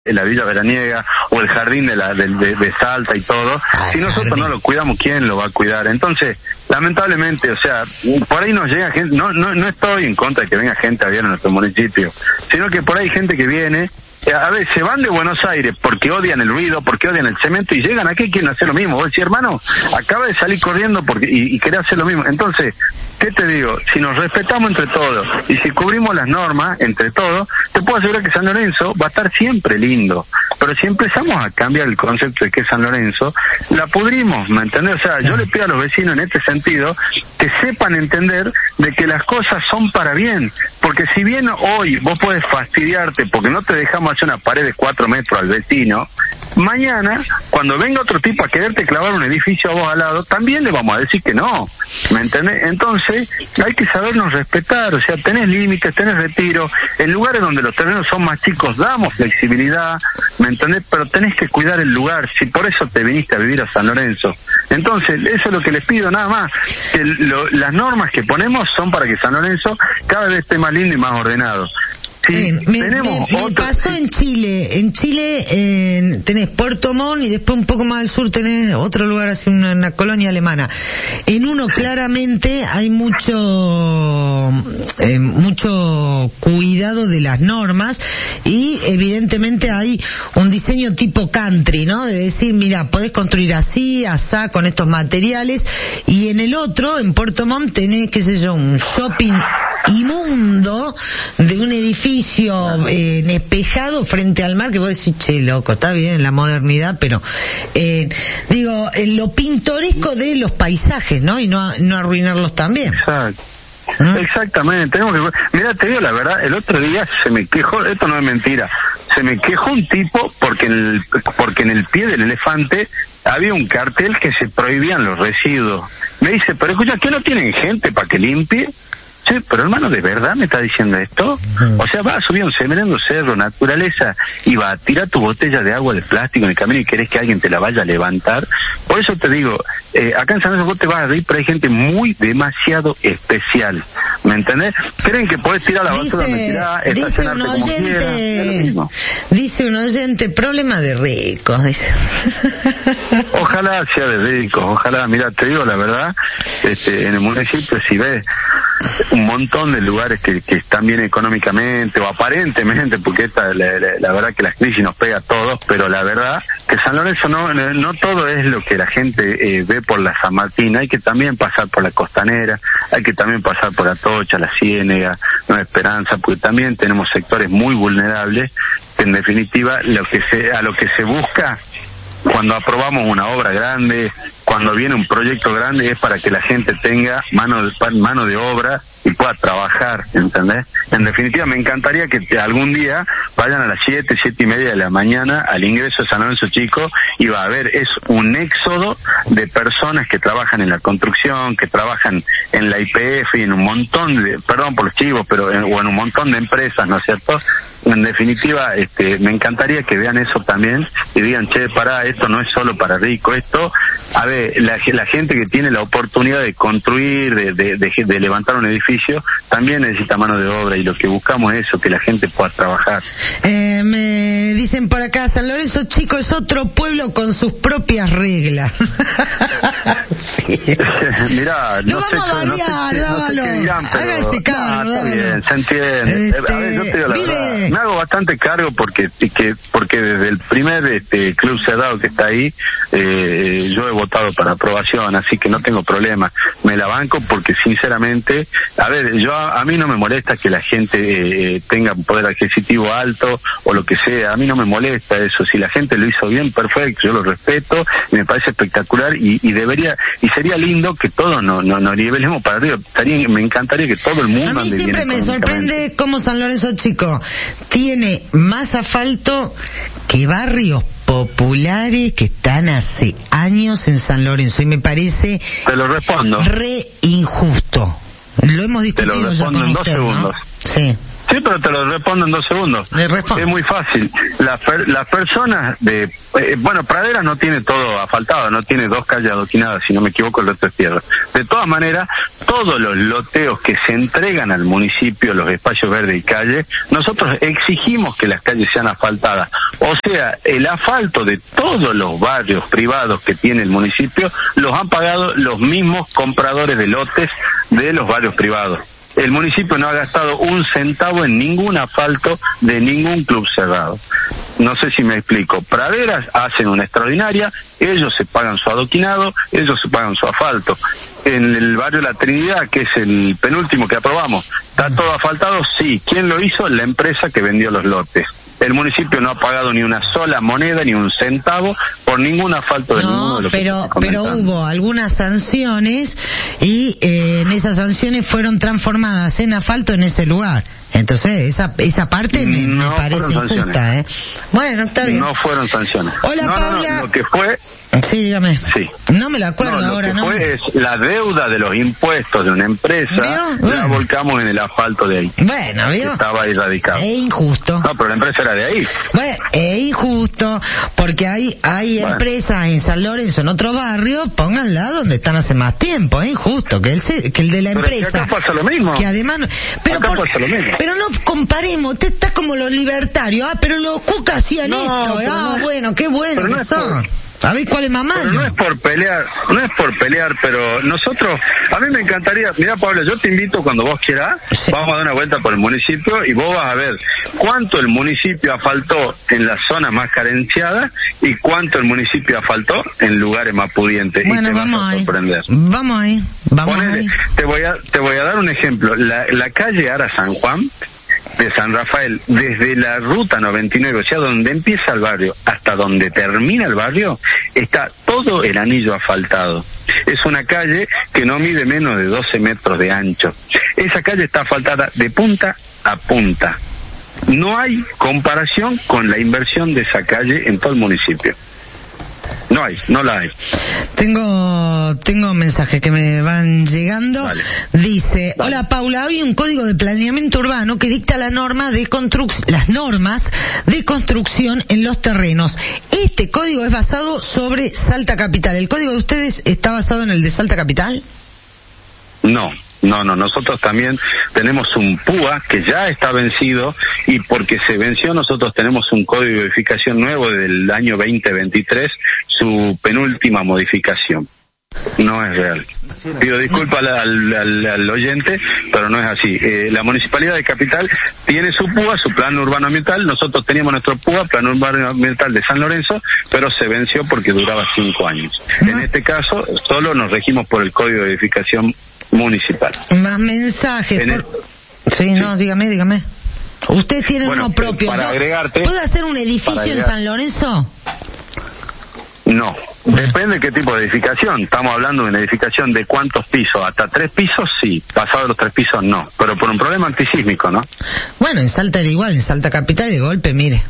la Villa Veraniega o el jardín de Salta y todo. Si nosotros no lo cuidamos, ¿quién lo va a cuidar? Entonces, lamentablemente, o sea, por ahí nos llega gente, no estoy en contra de que venga gente a vivir en nuestro municipio, sino que por ahí hay gente que viene, a ver, se van de Buenos Aires porque odian el ruido, porque odian el cemento, y llegan aquí y quieren hacer lo mismo. Vos decís, hermano, acaba de salir corriendo y querés hacer lo mismo. Entonces, ¿qué te digo? Si nos respetamos entre todos y si cubrimos las normas entre todos, te puedo asegurar que San Lorenzo va a estar siempre lindo. Pero si empezamos a cambiar el concepto de que es San Lorenzo, la pudrimos, ¿me entendés? O sea, yo le pido a los vecinos en este sentido que sepan entender de que las cosas son para bien. Porque si bien hoy vos podés fastidiarte porque no te dejamos hacer una pared de 4 metros al vecino, mañana, cuando venga otro tipo a quererte clavar un edificio a vos al lado, también le vamos a decir que no, ¿me entendés? Entonces, hay que sabernos respetar, o sea, tenés límites, tenés retiro, en lugares donde los terrenos son más chicos, damos flexibilidad, ¿me entendés? Pero tenés que cuidar el lugar, si por eso te viniste a vivir a San Lorenzo. Entonces, eso es lo que les pido, nada más, que las normas que ponemos son para que San Lorenzo cada vez esté más lindo y más ordenado. Sí, me pasó en Chile. En Chile tenés Puerto Montt y después un poco más al sur tenés otro lugar, así una colonia alemana. En uno claramente hay mucho cuidado de las normas y evidentemente hay un diseño tipo country, ¿no? De decir, mira, podés construir así, asá, con estos materiales. Y en el otro, en Puerto Montt, tenés, qué sé yo, un shopping inmundo de un edificio despejado frente al mar, que vos decís, che, loco, está bien la modernidad, pero digo, lo pintoresco de los paisajes, ¿no? Y no arruinarlos también. Exacto. Exactamente, tenemos que... Mira, te digo la verdad, el otro día se me quejó, esto no es mentira, se me quejó un tipo porque en el pie del elefante había un cartel que se prohibían los residuos. Me dice, pero escucha, ¿qué no tienen gente para que limpie? Sí, pero hermano, ¿de verdad me está diciendo esto? O sea, vas a subir un semerendo cerro, naturaleza, y va a tirar tu botella de agua de plástico en el camino y querés que alguien te la vaya a levantar. Por eso te digo, acá en San Lorenzo vos te vas a reír, pero hay gente demasiado especial, ¿me entendés? Creen que podés tirar la basura, estacionarte como quieras. Dice un oyente, problema de ricos, dice. Ojalá sea de ricos, ojalá. Mira, te digo la verdad, en el municipio si ves un montón de lugares que están bien económicamente o aparentemente, porque la verdad que la crisis nos pega a todos, pero la verdad que San Lorenzo no todo es lo que la gente ve por la San Martín. Hay que también pasar por la Costanera, hay que también pasar por Atocha, la Ciénega, Nueva Esperanza, porque también tenemos sectores muy vulnerables. En definitiva, a lo que se busca cuando aprobamos una obra grande, cuando viene un proyecto grande, es para que la gente tenga mano de obra y pueda trabajar, ¿entendés? En definitiva, me encantaría que algún día vayan a las 7:30 de la mañana al ingreso de San Lorenzo Chico y va a haber, es un éxodo de personas que trabajan en la construcción, que trabajan en la YPF y en un montón de, perdón por los chivos, pero o en un montón de empresas, ¿no es cierto? En definitiva, me encantaría que vean eso también y digan, che, pará, esto no es solo para rico, esto, a ver, la gente que tiene la oportunidad de construir, de levantar un edificio, también necesita mano de obra y lo que buscamos es eso, que la gente pueda trabajar. Me dicen por acá, San Lorenzo Chico es otro pueblo con sus propias reglas. Sí. Mirá, no sé qué dirán, pero está bien, se entiende. A ver, yo te digo la verdad, me hago bastante cargo porque desde el primer club cerrado que está ahí, yo he votado para aprobación, así que no tengo problema. Me la banco porque sinceramente, a ver, a mí no me molesta que la gente tenga un poder adquisitivo alto o lo que sea, a mí no me molesta eso. Si la gente lo hizo bien, perfecto, yo lo respeto y me parece espectacular y sería lindo que todos nos nivelemos para arriba. Me encantaría que todo el mundo ande bien. A mí siempre me sorprende cómo San Lorenzo Chico tiene más asfalto que barrios populares que están hace años en San Lorenzo y me parece, te lo respondo, re injusto. Lo hemos discutido ya con usted, ¿no? Sí. Sí, pero te lo respondo en 2 segundos. Es muy fácil. Las personas de... Praderas no tiene todo asfaltado, no tiene 2 calles adoquinadas, si no me equivoco, el resto es tierra. De todas maneras, todos los loteos que se entregan al municipio, los espacios verdes y calles, nosotros exigimos que las calles sean asfaltadas. O sea, el asfalto de todos los barrios privados que tiene el municipio los han pagado los mismos compradores de lotes de los barrios privados. El municipio no ha gastado 1 centavo en ningún asfalto de ningún club cerrado. No sé si me explico. Praderas hacen una extraordinaria, ellos se pagan su adoquinado, ellos se pagan su asfalto. En el barrio La Trinidad, que es el penúltimo que aprobamos, ¿está todo asfaltado? Sí. ¿Quién lo hizo? La empresa que vendió los lotes. El municipio no ha pagado ni una sola moneda, ni 1 centavo, por ningún asfalto de ninguno de los pero hubo algunas sanciones y en esas sanciones fueron transformadas en asfalto en ese lugar. Entonces, esa parte me parece injusta, ¿eh? Bueno, está bien. No fueron sanciones. Hola, Paula. No, lo que fue... Sí, dígame. Sí. No me la acuerdo ahora, ¿no? Lo que fue es la deuda de los impuestos de una empresa, la volcamos en el asfalto de ahí. Bueno, ¿vio? Estaba ahí radicado. Es injusto. No, pero la empresa era de ahí. Bueno, es injusto, porque hay empresas en San Lorenzo, en otro barrio, pónganla donde están hace más tiempo, es injusto, que el de la empresa. Pero acá pasa lo mismo. Que además, pasa lo mismo. Pero no comparemos, usted está como los libertarios, pero los cucas hacían esto, bueno, qué bueno que son. A ver cuál es más malo. Pero no es por pelear, pero nosotros, a mí me encantaría, mira Pablo, yo te invito cuando vos quieras, vamos a dar una vuelta por el municipio y vos vas a ver cuánto el municipio asfaltó en las zonas más carenciadas y cuánto el municipio asfaltó en lugares más pudientes. Bueno, y te vas a sorprender. Vamos ahí. Te voy a dar un ejemplo. La calle Ara San Juan, de San Rafael, desde la ruta 99, o sea, donde empieza el barrio hasta donde termina el barrio, está todo el anillo asfaltado. Es una calle que no mide menos de 12 metros de ancho. Esa calle está asfaltada de punta a punta. No hay comparación con la inversión de esa calle en todo el municipio. No la hay. Tengo mensajes que me van llegando. Vale. Dice, hola Paula, hay un código de planeamiento urbano que dicta las normas de construcción en los terrenos. Este código es basado sobre Salta Capital. ¿El código de ustedes está basado en el de Salta Capital? No, nosotros también tenemos un PUA que ya está vencido y porque se venció nosotros tenemos un código de edificación nuevo del año 2023, su penúltima modificación. No es real. Pido disculpas al oyente, pero no es así. La Municipalidad de Capital tiene su PUA, su plan urbano ambiental. Nosotros teníamos nuestro PUA, plan urbano ambiental de San Lorenzo, pero se venció porque duraba 5 años. En este caso, solo nos regimos por el código de edificación municipal. Más mensajes. Dígame. ¿Usted tiene uno propio? Para agregarte, ¿puede hacer un edificio en San Lorenzo? No, depende de qué tipo de edificación. Estamos hablando de una edificación de cuántos pisos, hasta 3 pisos sí, pasado los 3 pisos no, pero por un problema antisísmico, ¿no? Bueno, en Salta era igual, en Salta Capital de golpe, mire.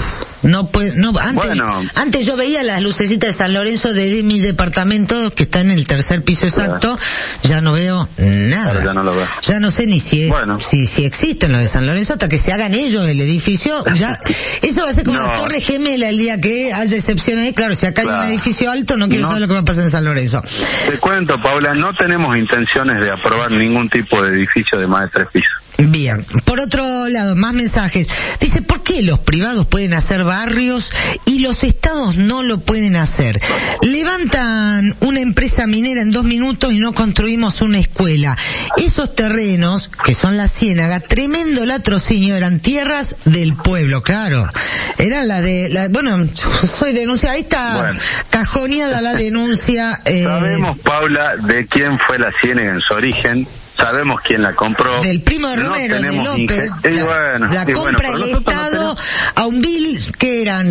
Antes yo veía las lucecitas de San Lorenzo de mi departamento que está en el 3er piso exacto, ya no veo nada. Claro, ya no lo veo. Ya no sé ni si existen los de San Lorenzo hasta que se hagan ellos el edificio, ya eso va a ser como la Torre Gemela el día que haya excepciones, claro, si acá hay un edificio alto no quiero saber lo que va a pasar en San Lorenzo. Te cuento, Paula, no tenemos intenciones de aprobar ningún tipo de edificio de más de 3 pisos. Bien, por otro lado, más mensajes. Dice, ¿por qué los privados pueden hacer barrios y los estados no lo pueden hacer? Levantan una empresa minera en 2 minutos y no construimos una escuela. Esos terrenos, que son la Ciénaga, tremendo latrocinio, eran tierras del pueblo, claro. Era bueno, soy denunciada, ahí está cajoneada la denuncia. Sabemos, Paula, de quién fue la Ciénaga en su origen. Sabemos quién la compró. Del primo de Romero, de López. La compra el Estado a un bill que eran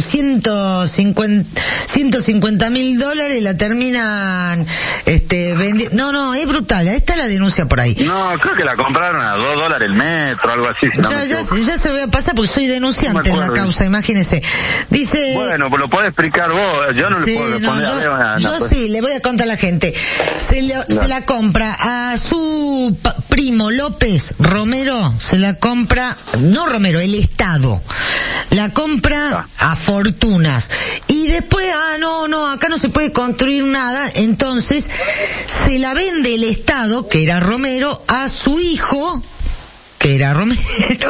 $150,000, la terminan vendiendo. No, es brutal. Ahí está la denuncia por ahí. No, creo que la compraron a $2 el metro, algo así. Ya se lo voy a pasar porque soy denunciante en la causa, imagínese. Dice. Bueno, pues lo podés explicar vos. Yo no le puedo responder. Yo sí, le voy a contar a la gente. Se la compra a su primo López Romero se la compra, no Romero, el Estado la compra a fortunas, y después no, acá no se puede construir nada, entonces se la vende el Estado, que era Romero, a su hijo, que era Romero,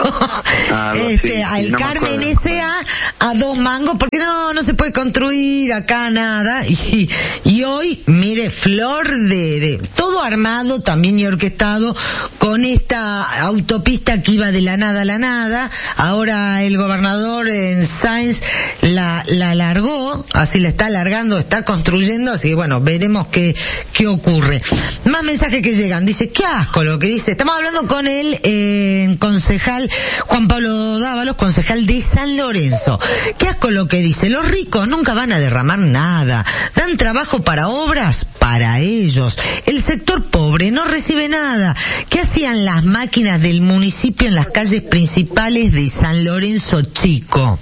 al Carmen S.A. a 2 mangos, porque no se puede construir acá nada, y hoy, mire, flor de todo armado también y orquestado con esta autopista que iba de la nada a la nada. Ahora el gobernador en Sáenz la alargó, así la está alargando, está construyendo, así que bueno, veremos qué ocurre. Más mensajes que llegan, dice, qué asco lo que dice, estamos hablando con el concejal Juan Pablo Dávalos, concejal de San Lorenzo. Qué asco lo que dice, los ricos nunca van a derramar nada, dan trabajo para obras para ellos, el sector pobre no recibe nada. ¿Qué hacían las máquinas del municipio en las calles principales de San Lorenzo Chico?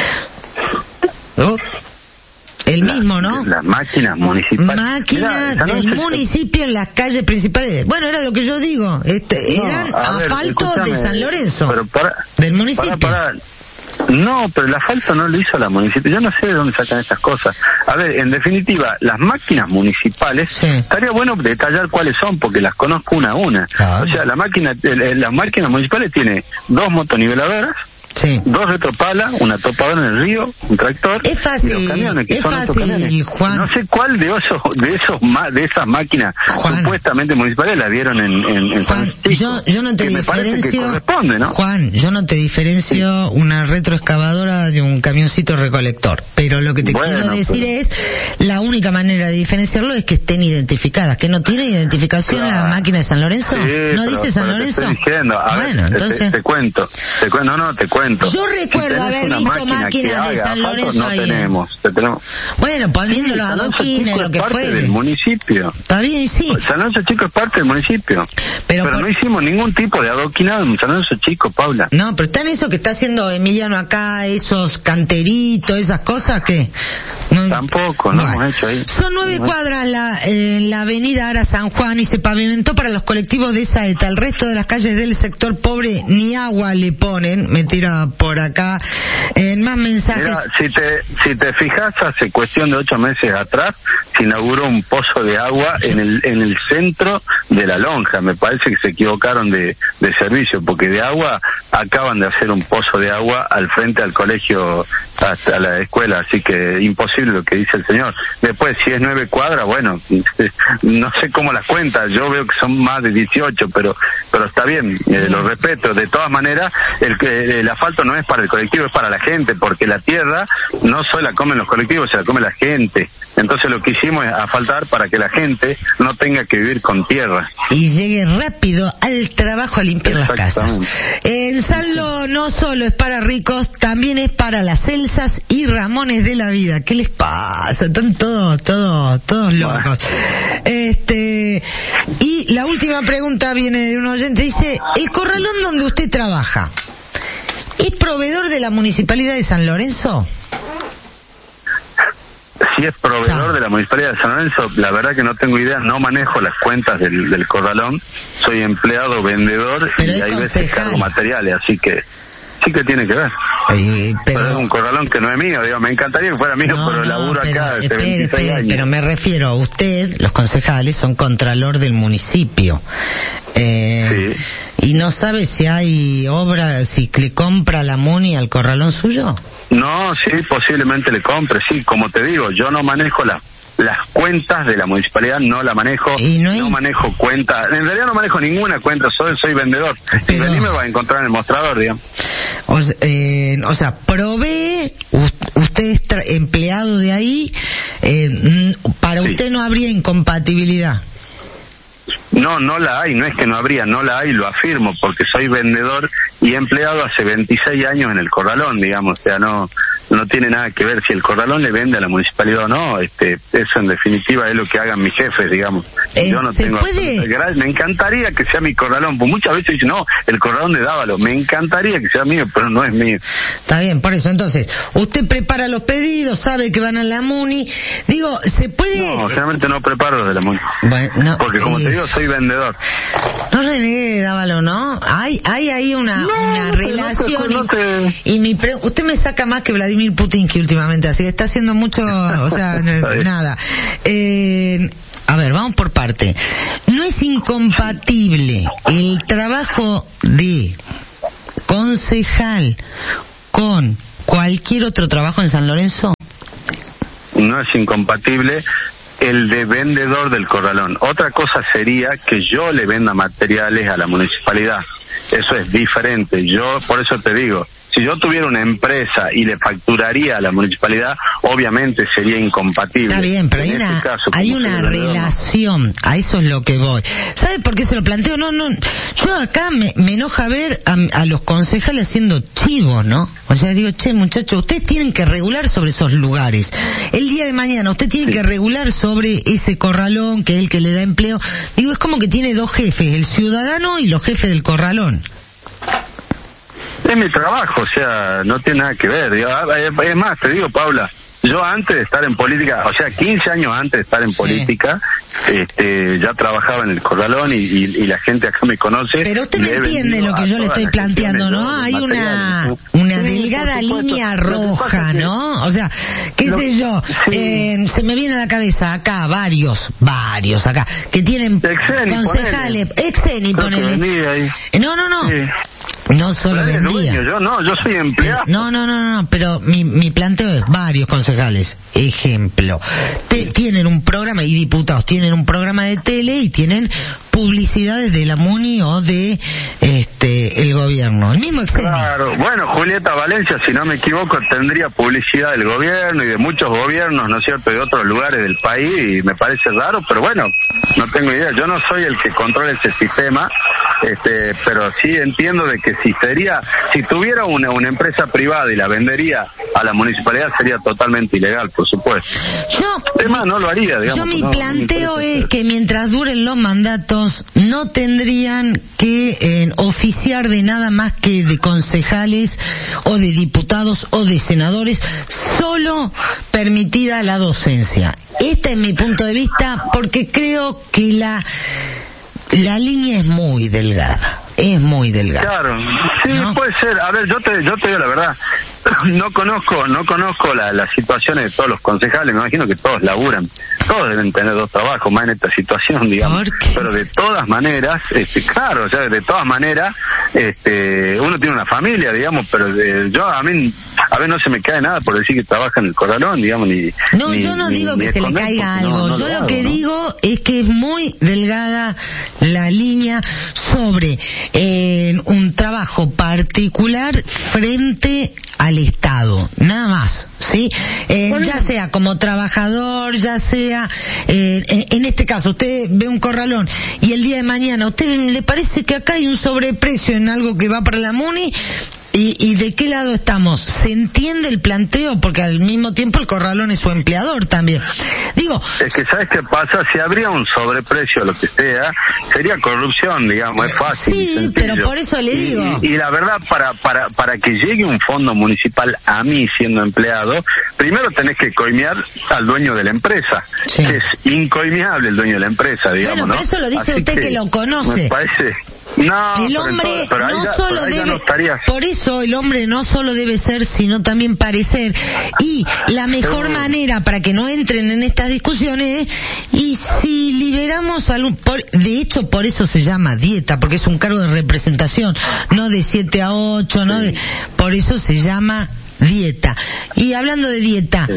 ¿Oh? El mismo, ¿no? Las máquinas municipales. Máquinas del municipio en las calles principales. Bueno, era lo que yo digo. Eran asfalto de San Lorenzo. Pero del municipio. No, pero el asfalto no lo hizo la municipio. Yo no sé de dónde sacan estas cosas. A ver, en definitiva, las máquinas municipales, estaría bueno detallar cuáles son, porque las conozco una a una. O sea, las máquinas municipales tiene 2 motoniveladoras, 2 retropalas, una topadora en el río, un tractor, es fácil, y los camiones, que es son fácil, camiones. Juan. No sé cuál de esas máquinas Juan, supuestamente municipales la vieron en Juan, yo no te diferencio, ¿no? Juan, yo no te diferencio una retroexcavadora de un camioncito recolector, pero lo que te quiero decir es, la única manera de diferenciarlo es que estén identificadas, que no tienen identificación la máquina de San Lorenzo, ¿no dice San Lorenzo? Te estoy diciendo, bueno, entonces te cuento. Yo recuerdo haber visto máquinas de San Lorenzo no ahí. Tenemos. Bueno, poniendo los adoquines, lo que fuere. Es parte del municipio. Está bien, sí. San Lorenzo Chico es parte del municipio. Pero no hicimos ningún tipo de adoquinado en San Lorenzo Chico, Paula. No, pero está en eso que está haciendo Emiliano acá, esos canteritos, esas cosas que... No, tampoco, no hemos hecho ahí. Son 9 cuadras en la avenida Ara San Juan y se pavimentó para los colectivos de Saeta. El resto de las calles del sector pobre ni agua le ponen. Me tira por acá más mensajes. Mira, si te fijas, hace cuestión de 8 meses atrás se inauguró un pozo de agua en el centro de La Lonja. Me parece que se equivocaron de servicio, porque de agua acaban de hacer un pozo de agua al frente al colegio, hasta la escuela, así que imposible lo que dice el señor. Después, si es 9 cuadras, bueno, no sé cómo las cuentas, yo veo que son más de 18, pero está bien, lo respeto. De todas maneras, el asfalto no es para el colectivo, es para la gente, porque la tierra no solo la comen los colectivos, se la come la gente. Entonces lo que hicimos es asfaltar para que la gente no tenga que vivir con tierra. Y llegue rápido al trabajo a limpiar las casas. El saldo no solo es para ricos, también es para las Elsas y Ramones de la vida. ¿Qué les pasa? Están todos locos. Y la última pregunta viene de un oyente, dice, ¿el corralón donde usted trabaja es proveedor de la Municipalidad de San Lorenzo? Si es proveedor de la Municipalidad de San Lorenzo, la verdad que no tengo idea, no manejo las cuentas del corralón, soy empleado, vendedor, y hay veces cargo materiales, así que sí que tiene que ver. Pero es un corralón que no es mío, digo, me encantaría que fuera mío, pero laburo acá desde 26 años. Pero me refiero a usted, los concejales son contralor del municipio. Sí. ¿Y no sabe si hay obra, si le compra la MUNI al corralón suyo? No, sí, posiblemente le compre, sí, como te digo, yo no manejo las cuentas de la municipalidad, no la manejo, no manejo cuentas, en realidad no manejo ninguna cuenta, soy vendedor. Si venís me va a encontrar en el mostrador, digamos. O sea, provee, usted es empleado de ahí, para usted no habría incompatibilidad. No la hay, no es que no habría, no la hay, lo afirmo, porque soy vendedor y empleado hace 26 años en el corralón, digamos, o sea, no tiene nada que ver si el corralón le vende a la municipalidad o no, eso en definitiva es lo que hagan mis jefes, digamos. Yo no tengo, me encantaría que sea mi corralón, pues muchas veces dicen, no, el corralón de Dávalos, me encantaría que sea mío, pero no es mío. Está bien, por eso, entonces, usted prepara los pedidos, sabe que van a la MUNI, digo, se puede... No, generalmente no preparo los de la MUNI. Bueno, porque como te digo, soy vendedor. No renegué, Dávalo, ¿no? Hay ahí una relación. Usted me saca más que Vladimir Putin que últimamente, así que está haciendo mucho, o sea, nada. A ver, vamos por parte. ¿No es incompatible el trabajo de concejal con cualquier otro trabajo en San Lorenzo? No es incompatible el de vendedor del corralón. Otra cosa sería que yo le venda materiales a la municipalidad. Eso es diferente. Yo, por eso te digo, si yo tuviera una empresa y le facturaría a la municipalidad, obviamente sería incompatible. Está bien, pero hay una relación, a eso es lo que voy. ¿Sabe por qué se lo planteo? No, yo acá me enoja ver a los concejales haciendo chivos, ¿no? O sea, digo, che, muchachos, ustedes tienen que regular sobre esos lugares. El día de mañana usted tiene que regular sobre ese corralón, que es el que le da empleo. Digo, es como que tiene dos jefes, el ciudadano y los jefes del corralón. Es mi trabajo, o sea, no tiene nada que ver. Es más, te digo, Paula, yo antes de estar en política, o sea, 15 años antes de estar en política, ya trabajaba en el corralón y la gente acá me conoce. Pero usted me entiende lo que yo le estoy planteando, ¿no? Hay una delgada línea roja, ¿no? O sea, qué sé yo, se me viene a la cabeza acá varios acá, que tienen concejales, Exeni, ponele. No. Sí. No solo vendía. Yo soy empleado. No, pero mi planteo es varios concejales. Ejemplo, tienen un programa, y diputados tienen un programa de tele y tienen publicidades de la MUNI o de el gobierno. El mismo Exeni. Claro, bueno, Julieta Valencia, si no me equivoco, tendría publicidad del gobierno y de muchos gobiernos, ¿no es cierto?, de otros lugares del país, y me parece raro, pero bueno, no tengo idea. Yo no soy el que controla ese sistema, pero sí entiendo de que si tuviera una empresa privada y la vendería a la municipalidad, sería totalmente ilegal, por supuesto. Además, no lo haría, digamos. Mi planteo es que mientras duren los mandatos, no tendrían que oficiar de nada más que de concejales o de diputados o de senadores, solo permitida la docencia. Este es mi punto de vista, porque creo que la línea es muy delgada. Claro, sí, ¿no? Puede ser. A ver, yo te digo la verdad. No conozco las situaciones de todos los concejales. Me imagino que todos laburan. Todos deben tener dos trabajos más en esta situación, digamos. Pero de todas maneras, claro, o sea, de todas maneras, uno tiene una familia, digamos, pero a mí no se me cae nada por decir que trabaja en el corralón, digamos, yo no digo que se le caiga algo. Yo lo que digo es que es muy delgada la línea sobre un trabajo particular frente al Estado, nada más, ¿sí? Ya sea como trabajador, ya sea, en este caso, usted ve un corralón y el día de mañana, ¿a usted le parece que acá hay un sobreprecio en algo que va para la MUNI? ¿Y de qué lado estamos? ¿Se entiende el planteo? Porque al mismo tiempo el corralón es su empleador también. Digo... Es que, ¿sabes qué pasa? Si habría un sobreprecio o lo que sea, sería corrupción, digamos, es fácil. Sí, pero por eso le digo. Y la verdad, para que llegue un fondo municipal a mí siendo empleado, primero tenés que coimear al dueño de la empresa. Sí. Que es incoimeable el dueño de la empresa, digamos, bueno, pero eso lo dice usted que lo conoce. Me parece... No, el hombre pero no solo debe, por eso el hombre no solo debe ser, sino también parecer. Y la mejor manera para que no entren en estas discusiones es, y si liberamos de hecho por eso se llama dieta, porque es un cargo de representación, no de 7 a 8, no de, por eso se llama dieta. Y hablando de dieta,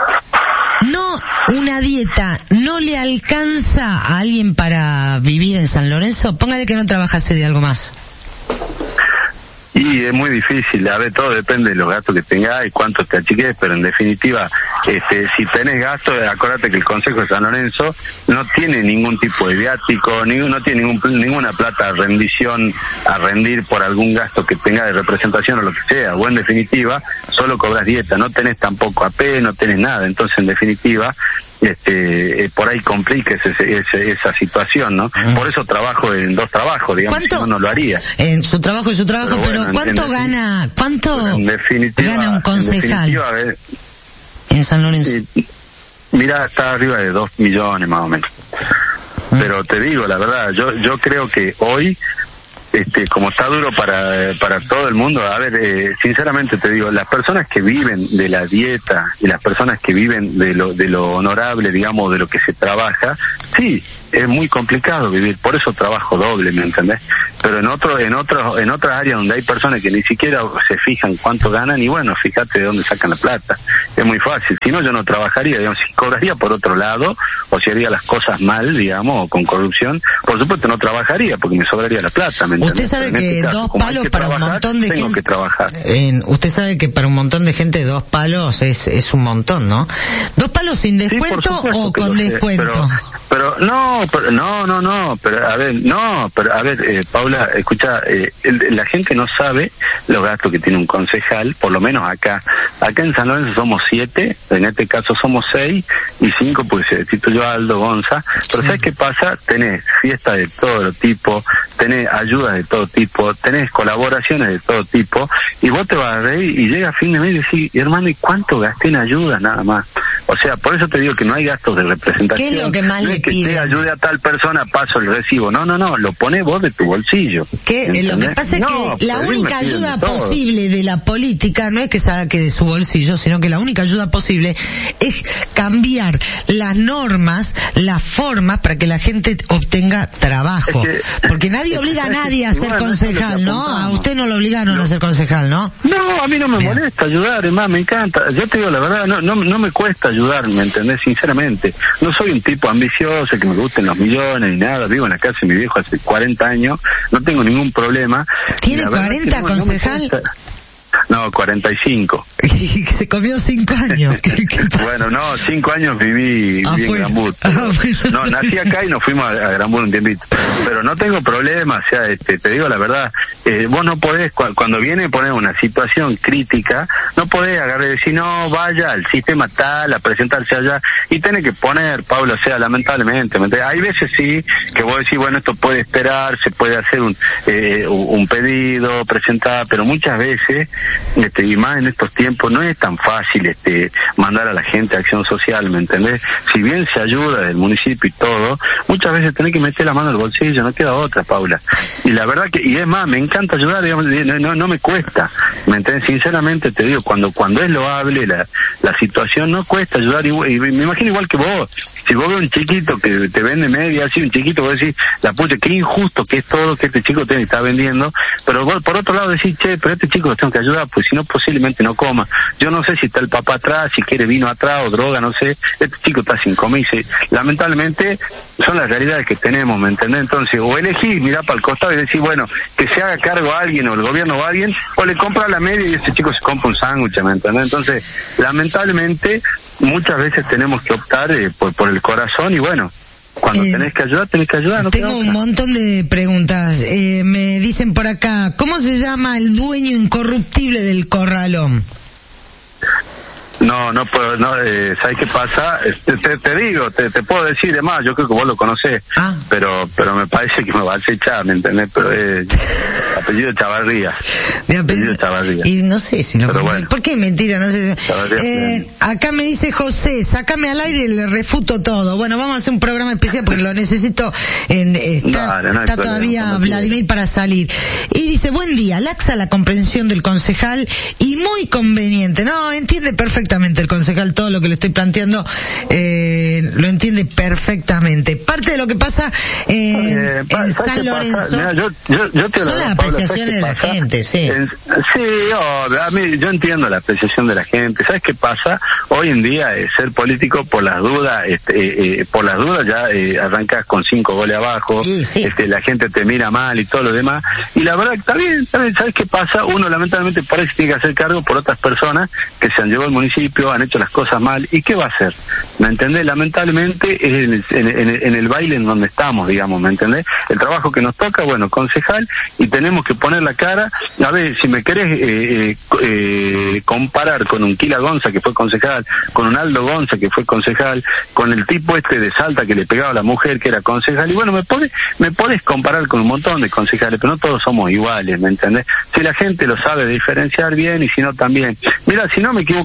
no, una dieta no le alcanza a alguien para vivir en San Lorenzo. Póngale que no trabajase de algo más. Y es muy difícil, a ver, todo depende de los gastos que tengas y cuántos te achiques, pero en definitiva, si tenés gastos, acuérdate que el Consejo de San Lorenzo no tiene ningún tipo de viático, no tiene ninguna plata a rendir por algún gasto que tenga de representación o lo que sea, o en definitiva, solo cobras dieta, no tenés tampoco AP, no tenés nada, entonces en definitiva, por ahí complica esa situación, ¿no? Por eso trabajo en dos trabajos, digamos, si no lo haría. En su trabajo es su trabajo, pero ¿cuánto gana un concejal en San Lorenzo? Mira, está arriba de 2 millones más o menos. Pero te digo la verdad, yo creo que hoy, como está duro para todo el mundo, a ver, sinceramente te digo, las personas que viven de la dieta y las personas que viven de lo honorable, digamos, de lo que se trabaja, sí, es muy complicado vivir, por eso trabajo doble, ¿me entendés? Pero en otras áreas donde hay personas que ni siquiera se fijan cuánto ganan, y bueno, fíjate de dónde sacan la plata, es muy fácil, si no yo no trabajaría, digamos, si cobraría por otro lado, o si haría las cosas mal, digamos, o con corrupción, por supuesto no trabajaría, porque me sobraría la plata, ¿me entendés? Usted sabe que dos palos para un montón de gente, tengo que trabajar. Usted sabe que para un montón de gente 2 palos es un montón, ¿no? 2 palos sin descuento, sí, o con descuento. Pero a ver, Paula, escucha, la gente no sabe los gastos que tiene un concejal, por lo menos acá en San Lorenzo somos 7, en este caso somos 6 y 5 pues cito yo a Aldo Gonza, pero ¿sabes qué pasa? Tenés fiestas de todo tipo, tenés ayudas de todo tipo, tenés colaboraciones de todo tipo, y vos te vas a reír y llega a fin de mes y decís, hermano, ¿y cuánto gasté en ayuda nada más? O sea, por eso te digo que no hay gastos de representación. ¿Qué es lo que más le pide? Que te ayude a tal persona, paso el recibo. No, lo pones vos de tu bolsillo. Lo que pasa es que la única ayuda posible de la política no es que saque de su bolsillo, sino que la única ayuda posible es cambiar las normas, las formas para que la gente obtenga trabajo. Porque nadie obliga a nadie a ser concejal, ¿no? A usted no lo obligaron a ser concejal, ¿no? No, a mí no me molesta ayudar, es más, me encanta. Yo te digo la verdad, no me cuesta ayudar, ¿me entendés? Sinceramente. No soy un tipo ambicioso, que me gusten los millones ni nada. Vivo en la casa de mi viejo hace 40 años, no tengo ningún problema. ¿Tiene 40, concejal? No, 45. Y se comió 5 años. ¿Qué bueno, no, 5 años viví en Granbut. No, nací acá y nos fuimos a Granbut un tiempito. Pero no tengo problema, o sea, te digo la verdad, vos no podés, cuando viene a poner una situación crítica, no podés agarrar y decir, no, vaya al sistema tal, a presentarse allá, y tenés que poner, Pablo, o sea, lamentablemente, hay veces sí, que vos decís, bueno, esto puede esperar, se puede hacer un pedido, presentar, pero muchas veces, y más en estos tiempos, no es tan fácil mandar a la gente a acción social, ¿me entendés? Si bien se ayuda del municipio y todo, muchas veces tenés que meter la mano al bolsillo, no queda otra, Paula. Y la verdad que, y es más, me encanta ayudar, digamos, no me cuesta, ¿me entendés? Sinceramente te digo, cuando es loable la situación, no cuesta ayudar, y me imagino igual que vos, si vos ves un chiquito que te vende media, así un chiquito, vos decís, la pucha, qué injusto que es todo que este chico te está vendiendo, pero vos por otro lado decís, che, pero este chico lo tengo que ayudar, pues si no posiblemente no coma. Yo no sé si está el papá atrás, si quiere vino atrás o droga, no sé, este chico está sin comer, y lamentablemente son las realidades que tenemos, ¿me entendés? Entonces, o elegís, mirá para el costado y decís, bueno, que se haga cargo a alguien o el gobierno o alguien, o le compra la media y este chico se compra un sándwich, ¿me entendés? Entonces, lamentablemente, muchas veces tenemos que optar por el corazón, y bueno, cuando tenés que ayudar, no tengo un montón de preguntas. Me dicen por acá, ¿cómo se llama el dueño incorruptible del corralón? No puedo, ¿sabes qué pasa? Te digo, te puedo decir, además, yo creo que vos lo conocés, pero me parece que me vas a echar, ¿me entendés? Pero apellido Chavarría. Apellido Chavarría. Y no sé si no. Pero bueno. ¿Por qué mentira? No sé. Acá me dice José, sácame al aire y le refuto todo. Bueno, vamos a hacer un programa especial porque lo necesito. Está todavía Vladimir para salir. Y dice, buen día, laxa la comprensión del concejal y muy conveniente. No, entiende perfectamente el concejal todo lo que le estoy planteando, lo entiende perfectamente. Parte de lo que pasa en San Lorenzo, mira, yo te son las apreciaciones de la gente, sí. A mí, yo entiendo la apreciación de la gente. ¿Sabes qué pasa? Hoy en día, ser político, por las dudas, ya arrancas con 5 goles abajo, sí. La gente te mira mal y todo lo demás, y la verdad está bien, ¿sabes qué pasa? Uno lamentablemente por ahí se tiene que hacer cargo por otras personas que se han llevado al municipio, han hecho las cosas mal, ¿y qué va a hacer? ¿Me entendés? Lamentablemente es en el baile en donde estamos, digamos, ¿me entendés? El trabajo que nos toca, bueno, concejal, y tenemos que poner la cara. A ver, si me querés comparar con un Kila Gonza que fue concejal, con un Aldo Gonza que fue concejal, con el tipo de Salta que le pegaba a la mujer que era concejal, y bueno, me podés comparar con un montón de concejales, pero no todos somos iguales, ¿me entendés? Si la gente lo sabe diferenciar bien, y si no también. Mira, si no me equivoco, hay un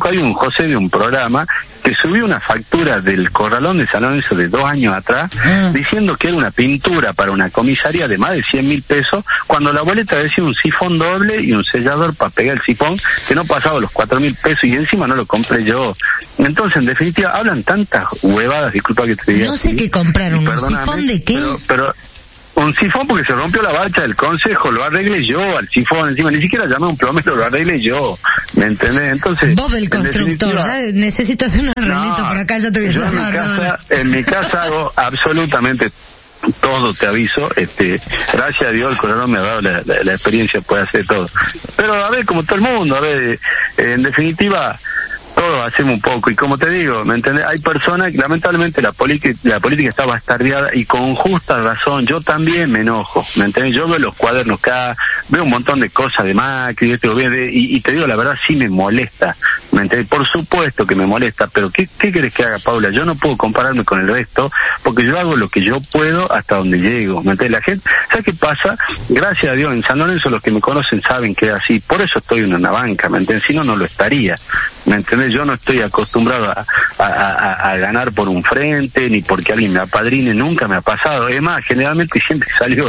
José de un programa que subió una factura del Corralón de San Lorenzo de 2 años atrás, diciendo que era una pintura para una comisaría de más de 100.000 pesos, cuando la boleta decía un sifón doble y un sellador para pegar el sifón, que no pasaba los 4.000 pesos, y encima no lo compré yo. Entonces, en definitiva, hablan tantas huevadas, disculpa que te diga. No sé así, qué compraron, ¿un sifón de qué? Pero un sifón porque se rompió la bacha del consejo, lo arreglé yo al sifón, encima ni siquiera llamé a un plomero, lo arreglé yo, ¿me entendés? Entonces, Bob el constructor, ya necesito hacer un arreglito por acá, ya te voy a llamar. En mi casa hago absolutamente todo, te aviso, gracias a Dios el Corralón me ha dado la experiencia, puede hacer todo. Pero a ver, como todo el mundo, a ver, en definitiva, todos hacemos un poco, y como te digo, ¿me entendés? Hay personas que lamentablemente la política está bastardeada, y con justa razón. Yo también me enojo, ¿me entendés? Yo veo los cuadernos acá, veo un montón de cosas de Macri, y te digo la verdad, sí me molesta, ¿me entendés? Por supuesto que me molesta, pero ¿qué querés que haga, Paula? Yo no puedo compararme con el resto, porque yo hago lo que yo puedo hasta donde llego, ¿me entendés? La gente, ¿sabes qué pasa? Gracias a Dios, en San Lorenzo los que me conocen saben que es así, por eso estoy en una banca, ¿me entendés? Si no, no lo estaría, ¿me entendés? Yo no estoy acostumbrado a ganar por un frente, ni porque alguien me apadrine, nunca me ha pasado. Es más, generalmente siempre salió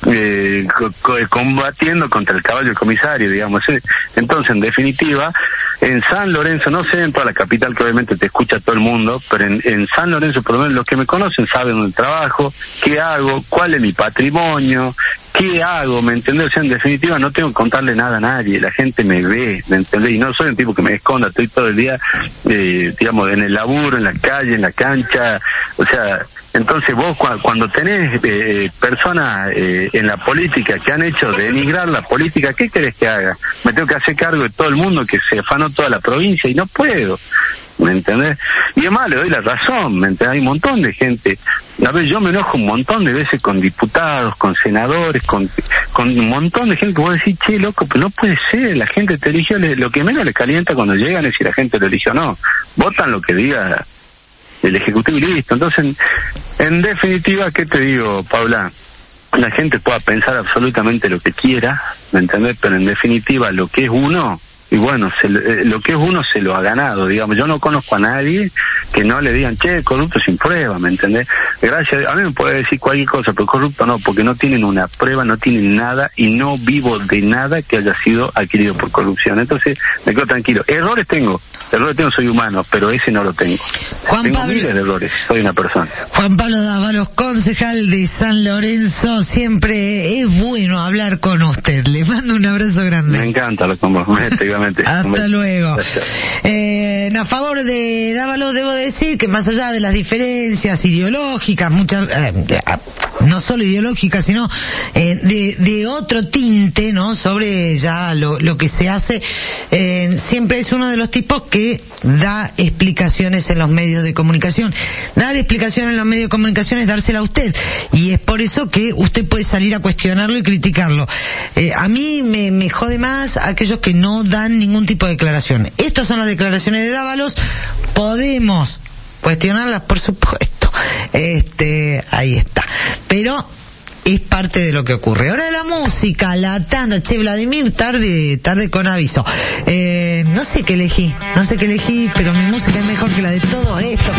combatiendo contra el caballo del comisario, digamos. Entonces, en definitiva, en San Lorenzo, no sé en toda la capital, que obviamente te escucha todo el mundo, pero en San Lorenzo, por lo menos los que me conocen saben dónde trabajo, qué hago, cuál es mi patrimonio, ¿qué hago? ¿Me entendés? O sea, en definitiva no tengo que contarle nada a nadie, la gente me ve, ¿me entendés? Y no soy un tipo que me esconda, estoy todo el día, digamos, en el laburo, en la calle, en la cancha, o sea, entonces vos cuando tenés personas en la política que han hecho denigrar la política, ¿qué querés que haga? Me tengo que hacer cargo de todo el mundo que se afanó toda la provincia, y no puedo, ¿me entendés? Y además le doy la razón, ¿me entendés? Hay un montón de gente, a ver, yo me enojo un montón de veces con diputados, con senadores, con un montón de gente que vos decís, che, loco, pero no puede ser, la gente te eligió, lo que menos le calienta cuando llegan es si la gente lo eligió o no, votan lo que diga el Ejecutivo y listo. Entonces, en definitiva, ¿qué te digo, Paula? La gente pueda pensar absolutamente lo que quiera, ¿me entendés? Pero en definitiva, lo que es uno, y bueno, lo que es uno se lo ha ganado, digamos. Yo no conozco a nadie que no le digan, che, corrupto sin prueba, ¿me entendés? Gracias, a mí me puede decir cualquier cosa, pero corrupto no, porque no tienen una prueba, no tienen nada, y no vivo de nada que haya sido adquirido por corrupción. Entonces, me quedo tranquilo. Errores tengo, soy humano, pero ese no lo tengo. Tengo miles de errores, soy una persona. Juan Pablo Dávalos, concejal de San Lorenzo, siempre es bueno hablar con usted. Le mando un abrazo grande. Me encanta lo con vos, Hasta luego. A favor de Dávalos debo decir que más allá de las diferencias ideológicas, muchas, no solo ideológicas, sino de otro tinte, ¿no? Sobre ya lo que se hace, siempre es uno de los tipos que da explicaciones en los medios de comunicación. Dar explicaciones en los medios de comunicación es dársela a usted, y es por eso que usted puede salir a cuestionarlo y criticarlo. A mí me jode más aquellos que no dan ningún tipo de declaración. Estas son las declaraciones de Dávalos, podemos cuestionarlas, por supuesto, ahí está, pero es parte de lo que ocurre. Ahora de la música, la tanda. Che, Vladimir, tarde con aviso. No sé qué elegí, pero mi música es mejor que la de todos estos.